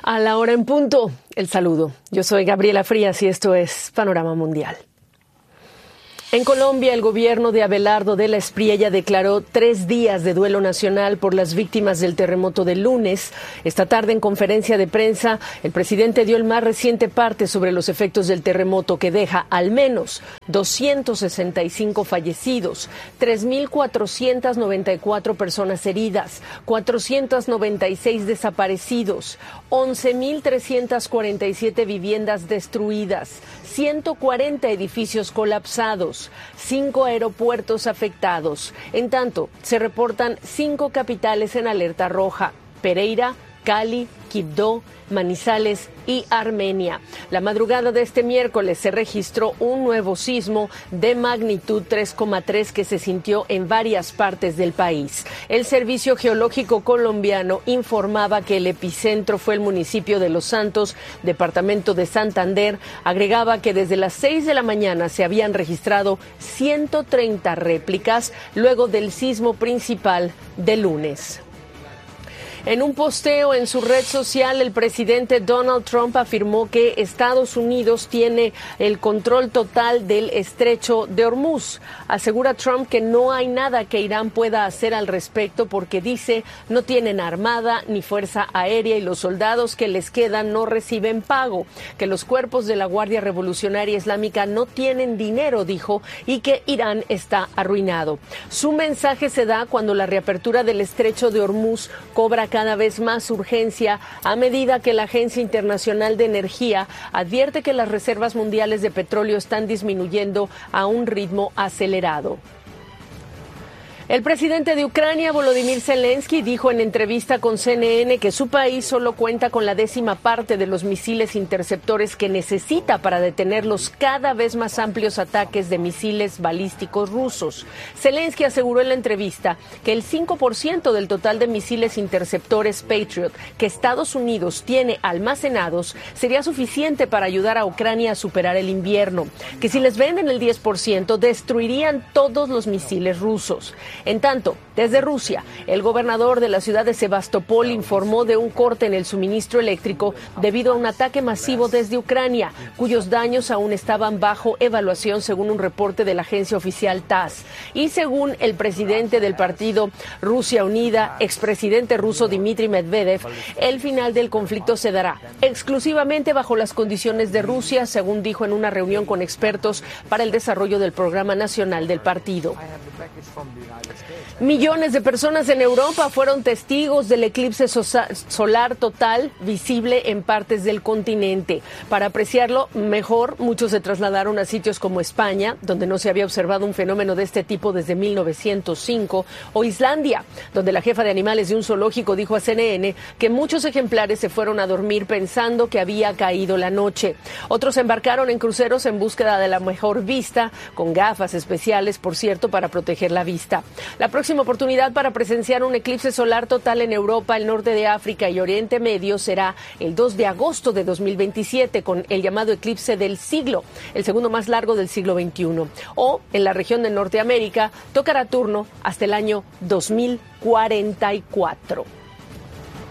A la hora en punto, el saludo. Yo soy Gabriela Frías y esto es Panorama Mundial. En Colombia, el gobierno de Abelardo de la Espriella declaró 3 días de duelo nacional por las víctimas del terremoto del lunes. Esta tarde, en conferencia de prensa, el presidente dio el más reciente parte sobre los efectos del terremoto, que deja al menos 265 fallecidos, 3.494 personas heridas, 496 desaparecidos, 11.347 viviendas destruidas, 140 edificios colapsados, 5 aeropuertos afectados. En tanto, se reportan 5 capitales en alerta roja: Pereira, Cali, Quibdó, Manizales y Armenia. La madrugada de este miércoles se registró un nuevo sismo de magnitud 3,3 que se sintió en varias partes del país. El Servicio Geológico colombiano informaba que el epicentro fue el municipio de Los Santos, departamento de Santander. Agregaba que desde las 6 de la mañana se habían registrado 130 réplicas luego del sismo principal del lunes. En un posteo en su red social, el presidente Donald Trump afirmó que Estados Unidos tiene el control total del estrecho de Hormuz. Asegura Trump que no hay nada que Irán pueda hacer al respecto porque, dice, no tienen armada ni fuerza aérea y los soldados que les quedan no reciben pago, que los cuerpos de la Guardia Revolucionaria Islámica no tienen dinero, dijo, y que Irán está arruinado. Su mensaje se da cuando la reapertura del estrecho de Hormuz cobra cada vez más urgencia a medida que la Agencia Internacional de Energía advierte que las reservas mundiales de petróleo están disminuyendo a un ritmo acelerado. El presidente de Ucrania, Volodymyr Zelensky, dijo en entrevista con CNN que su país solo cuenta con la 10ª parte de los misiles interceptores que necesita para detener los cada vez más amplios ataques de misiles balísticos rusos. Zelensky aseguró en la entrevista que el 5% del total de misiles interceptores Patriot que Estados Unidos tiene almacenados sería suficiente para ayudar a Ucrania a superar el invierno, que si les venden el 10% destruirían todos los misiles rusos. En tanto, desde Rusia, el gobernador de la ciudad de Sebastopol informó de un corte en el suministro eléctrico debido a un ataque masivo desde Ucrania, cuyos daños aún estaban bajo evaluación, según un reporte de la agencia oficial TASS. Y según el presidente del partido Rusia Unida, expresidente ruso Dmitry Medvedev, el final del conflicto se dará exclusivamente bajo las condiciones de Rusia, según dijo en una reunión con expertos para el desarrollo del programa nacional del partido. Millones de personas en Europa fueron testigos del eclipse solar total visible en partes del continente. Para apreciarlo mejor, muchos se trasladaron a sitios como España, donde no se había observado un fenómeno de este tipo desde 1905, o Islandia, donde la jefa de animales de un zoológico dijo a CNN que muchos ejemplares se fueron a dormir pensando que había caído la noche. Otros embarcaron en cruceros en búsqueda de la mejor vista, con gafas especiales, por cierto, para proteger la vista. La próxima oportunidad para presenciar un eclipse solar total en Europa, el norte de África y Oriente Medio será el 2 de agosto de 2027, con el llamado eclipse del siglo, el segundo más largo del siglo XXI. O en la región de Norteamérica tocará turno hasta el año 2044.